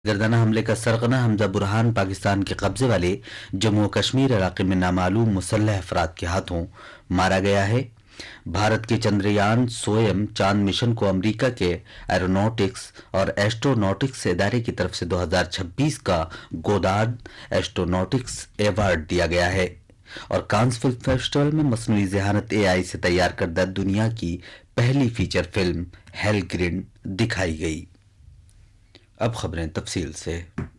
गर्दाना हमले का सरगना हमजा बुरहान पाकिस्तान के कब्जे वाले जम्मू कश्मीर इलाके में नामालूम मुसल्लह अफराद के हाथों मारा गया है। भारत के चंद्रयान सोयम चांद मिशन को अमेरिका के एरोनॉटिक्स और एस्ट्रोनॉटिक्स इदारे की तरफ से 2026 का गोदार्ड एस्ट्रोनॉटिक्स अवार्ड दिया गया है और कांस फिल्म फेस्टिवल में मसनूई ज़हानत एआई से तैयार करदा दुनिया की पहली फीचर फिल्म हेल ग्रीन दिखाई गई। अब खबरें तफसील से।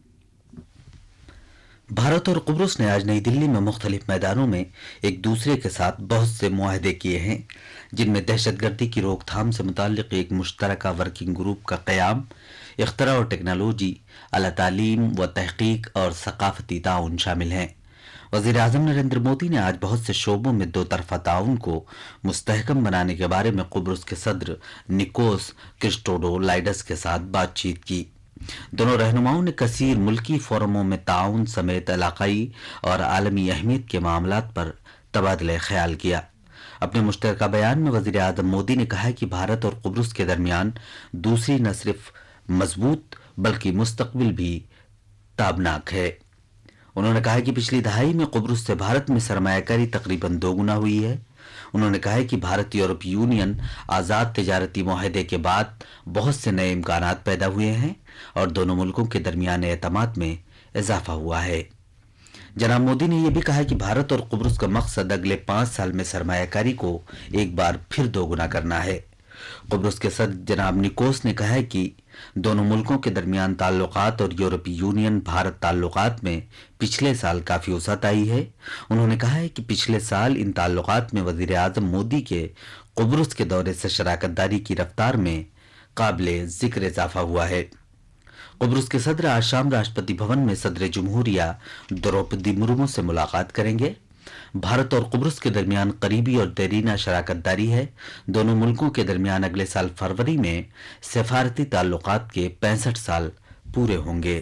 भारत और कुब्रुस ने आज नई दिल्ली में मुख्तलिफ मैदानों में एक दूसरे के साथ बहुत से मुआहदे किए हैं, जिनमें दहशतगर्दी की रोकथाम से मुताल्लिक एक मुश्तरका वर्किंग ग्रुप का क़याम, इख्तरा और टेक्नोलॉजी, आला तालीम व तहकीक और सकाफती ताउन शामिल हैं। वज़ीर आज़म नरेंद्र मोदी ने आज बहुत से शोबों में दो तरफा ताउन को मुस्तहकम बनाने के बारे में कुब्रुस के सदर निकोस क्रिस्टोडोलाइडस के साथ बातचीत की। दोनों रहनुमाओं ने कसीर मुल्की फोरमों में ताउन समेत इलाकाई और आलमी अहमियत के मामलात पर तबादला ख्याल किया। अपने मुश्तरका बयान में वज़ीर आज़म मोदी ने कहा कि भारत और कुब्रुस के दरमियान दूसरी न सिर्फ मजबूत बल्कि मुस्तकबिल भी ताबनाक है। उन्होंने कहा कि पिछली दहाई में कुब्रुस से भारत में सरमायाकारी तकरीबन दोगुना हुई है। उन्होंने कहा कि भारत यूरोपीय यूनियन आज़ाद तिजारती मुआहदे के बाद बहुत से नए इम्कानात पैदा हुए हैं और दोनों मुल्कों के दरमियान एतमाद में इजाफा हुआ है। जनाब मोदी ने यह भी कहा कि भारत और कुब्रुस का मकसद अगले 5 साल में सरमायाकारी को एक बार फिर दोगुना करना है। कुब्रुस के सदर जनाब निकोस ने कहा कि दोनों मुल्कों के दरमियान ताल्लुकात और यूरोपीय यूनियन भारत ताल्लुकात में पिछले साल काफी वसअत आई है। उन्होंने कहा है कि पिछले साल इन ताल्लुकात में वजीर आज़म मोदी के कुब्रुस के दौरे से शराकत दारी की रफ्तार में काबिल जिक्र इजाफा हुआ है। कुब्रुस के सदर आज शाम राष्ट्रपति भवन में सदर जमहूरिया द्रौपदी मुर्मू से मुलाकात करेंगे। भारत और कुब्रुस के दरमियान करीबी और देरीना शराकत दारी है। दोनों मुल्कों के दरमियान अगले साल फरवरी में सफारती ताल्लुकात के 65 साल पूरे होंगे।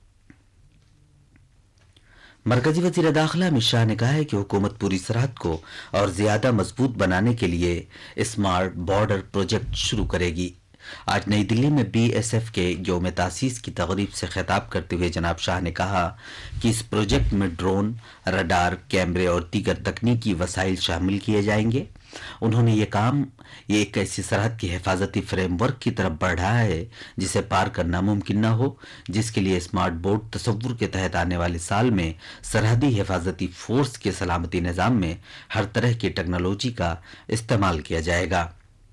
मरकजी वज़ीर दाखिला अमित शाह ने कहा है कि हुकूमत पूरी सरहद को और ज्यादा मजबूत बनाने के लिए स्मार्ट बॉर्डर प्रोजेक्ट शुरू करेगी। आज नई दिल्ली में बीएसएफ के यौम तासीस की तकरीब से खिताब करते हुए जनाब शाह ने कहा कि इस प्रोजेक्ट में ड्रोन, रडार, कैमरे और दीगर तकनीकी वसाइल शामिल किए जाएंगे। उन्होंने ये एक ऐसी सरहद की हिफाजती फ्रेमवर्क की तरफ बढ़ रहा है जिसे पार करना मुमकिन न हो, जिसके लिए स्मार्ट बोर्ड तसव्वुर के तहत आने वाले साल में सरहदी हिफाजती फोर्स के सलामती निज़ाम में हर तरह की टेक्नोलॉजी का इस्तेमाल किया जाएगा।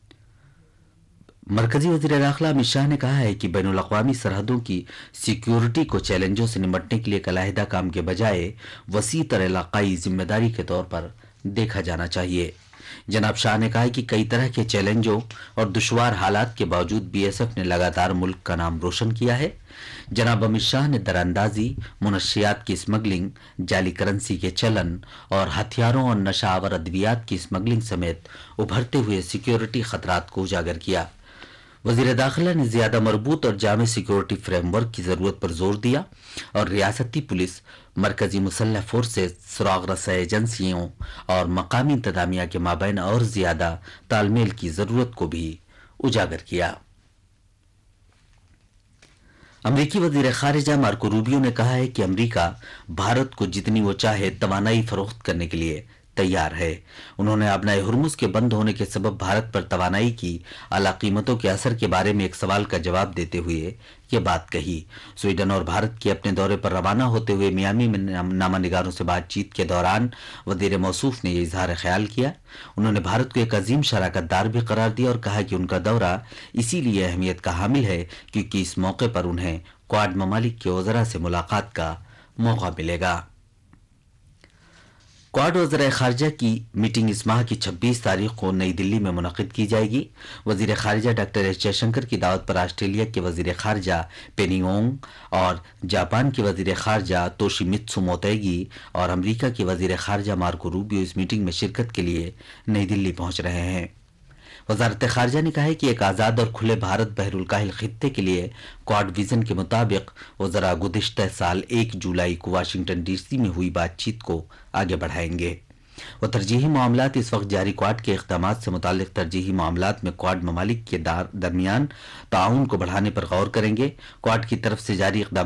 मरकजी वज़ीर दाखिला अमित शाह ने कहा है कि बैनुल अक़वामी सरहदों की सिक्योरिटी को चैलेंजों से निपटने के लिए एक अलहदा काम के बजाय वसी तर इलाकाई जिम्मेदारी के तौर पर देखा जाना चाहिए। जनाब शाह ने कहा कि कई तरह के चैलेंजों और दुश्वार हालात के बावजूद बीएसएफ ने लगातार मुल्क का नाम रोशन किया है। जनाब अमित शाह ने दरानंदाजी, मुनशियात की स्मगलिंग, जाली करेंसी के चलन और हथियारों और नशावर अद्वियात की स्मगलिंग समेत उभरते हुए सिक्योरिटी खतरात को उजागर किया। वज़ीर दाखिला ने ज्यादा मरबूत और जामे सिक्योरिटी फ्रेमवर्क की जरूरत पर जोर दिया और रियासती पुलिस, मरकजी मुसल्लह फोर्सेस, सुराग रसा एजेंसियों और मकामी इंतजामिया के माबैन और ज्यादा तालमेल की जरूरत को भी उजागर किया। अमरीकी वज़ीर ख़ारिजा मार्को रूबियो ने कहा है कि अमरीका भारत को जितनी वो चाहे तवानाई फरोख्त करने के लिए तैयार है। उन्होंने आबनाए हुर्मुज़ के बंद होने के सबब भारत पर तवानाई की आला कीमतों के असर के बारे में एक सवाल का जवाब देते हुए ये बात कही। स्वीडन और भारत के अपने दौरे पर रवाना होते हुए मियामी में नामा निगारों से बातचीत के दौरान वज़ीर मौसूफ ने यह इजहार ख्याल किया। उन्होंने भारत को एक अजीम शराकतदार भी करार दिया और कहा कि उनका दौरा इसीलिए अहमियत का हामिल है क्योंकि इस मौके पर उन्हें क्वाड ममालिक के वज़रा से मुलाकात का मौका मिलेगा। क्वाड वज़ीर ख़ारिजा की मीटिंग इस माह की 26 तारीख को नई दिल्ली में मुनक़िद की जाएगी। वज़ीर ख़ारिजा डॉक्टर एस जयशंकर की दावत पर ऑस्ट्रेलिया के वज़ीर ख़ारिजा पेनी ओंग और जापान के वज़ीर ख़ारिजा तोशिमित्सु मोतेगी और अमरीका के वज़ीर ख़ारिजा मार्को रूबियो इस मीटिंग में शिरकत के लिए नई दिल्ली पहुंच रहे हैं। वजारत खारजा ने कहा है कि एक आज़ाद और खुले भारत बहरुल काहिल खित्ते के लिए क्वाड विजन के मुताबिक वज़रा गुज़िश्ता साल 1 जुलाई को वाशिंगटन डीसी में हुई बातचीत को आगे बढ़ाएंगे। वह तरजीही मामलात इस वक्त जारी क्वाड के इक़दामात से मुताल्लिक़ तरजीही मामलात में क्वाड ममालिक के दरमियान ताउन को बढ़ाने पर गौर करेंगे। क्वाड की तरफ से जारी